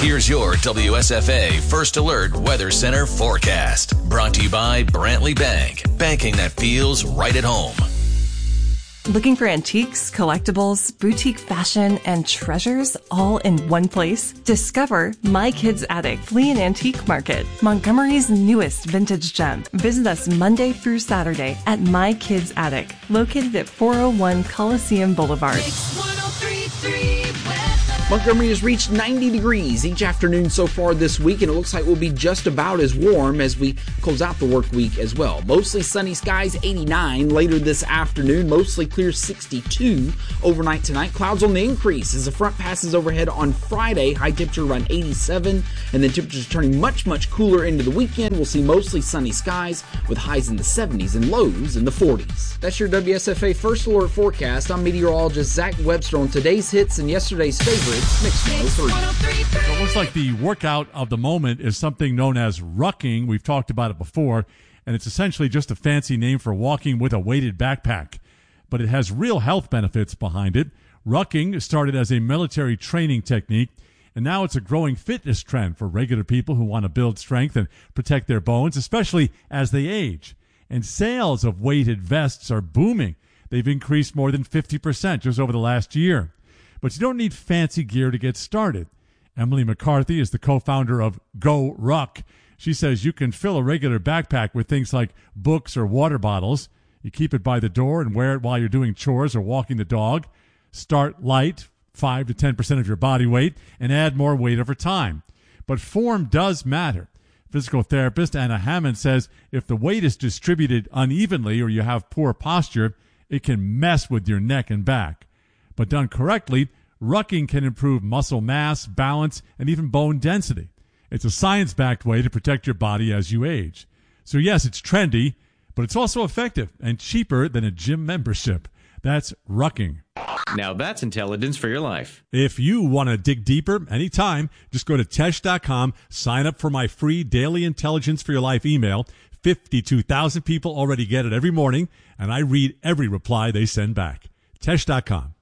Here's your WSFA First Alert Weather Center forecast. Brought to you by Brantley Bank. Banking that feels right at home. Looking for antiques, collectibles, boutique fashion, and treasures all in one place? Discover My Kids Attic Flea and Antique Market, Montgomery's newest vintage gem. Visit us Monday through Saturday at My Kids Attic, located at 401 Coliseum Boulevard. Montgomery has reached 90 degrees each afternoon so far this week, and it looks like we'll be just about as warm as we close out the work week as well. Mostly sunny skies, 89 later this afternoon. Mostly clear, 62 overnight tonight. Clouds on the increase as the front passes overhead on Friday. High temperature around 87, and then temperatures turning much, much cooler into the weekend. We'll see mostly sunny skies with highs in the 70s and lows in the 40s. That's your WSFA First Alert forecast. I'm meteorologist Zach Webster on today's hits and yesterday's favorites. Mix 103. So it looks like the workout of the moment is something known as rucking. We've talked about it before, and it's essentially just a fancy name for walking with a weighted backpack. But it has real health benefits behind it. Rucking started as a military training technique, and now it's a growing fitness trend for regular people who want to build strength and protect their bones, especially as they age. And sales of weighted vests are booming. They've increased more than 50% just over the last year. But you don't need fancy gear to get started. Emily McCarthy is the co-founder of Go Ruck. She says you can fill a regular backpack with things like books or water bottles. You keep it by the door and wear it while you're doing chores or walking the dog. Start light, 5 to 10% of your body weight, and add more weight over time. But form does matter. Physical therapist Anna Hammond says if the weight is distributed unevenly or you have poor posture, it can mess with your neck and back. But done correctly, rucking can improve muscle mass, balance, and even bone density. It's a science-backed way to protect your body as you age. So yes, it's trendy, but it's also effective and cheaper than a gym membership. That's rucking. Now that's intelligence for your life. If you want to dig deeper anytime, just go to Tesh.com, sign up for my free daily intelligence for your life email. 52,000 people already get it every morning, and I read every reply they send back. Tesh.com.